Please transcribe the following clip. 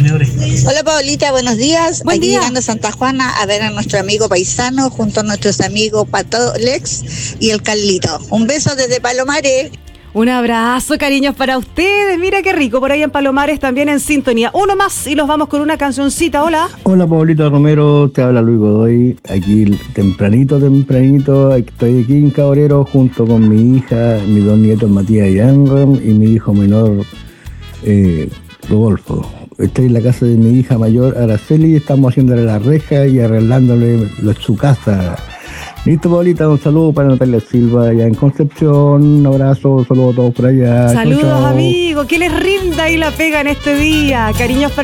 contenedores. Hola Paulita, buenos días. Buen Aquí día. llegando a Santa Juana a ver a nuestro amigo paisano junto a nuestros amigos Pato Lex y el Carlito. Un beso desde Palomares. Un abrazo, cariños para ustedes. Mira qué rico, por ahí en Palomares también en sintonía. Uno más y los vamos con una cancioncita. Hola. Hola Paulita Romero, te habla Luis Godoy, aquí tempranito, estoy aquí en Cabrero junto con mi hija, mis dos nietos Matías y Amram y mi hijo menor Rodolfo. Estoy en la casa de mi hija mayor Araceli, estamos haciéndole la reja y arreglándole su casa. Listo, Paulita, un saludo para Natalia Silva allá en Concepción, un abrazo, saludos a todos por allá. Saludos, Chau, chau. amigos, que les rinda y la pega en este día. Cariños para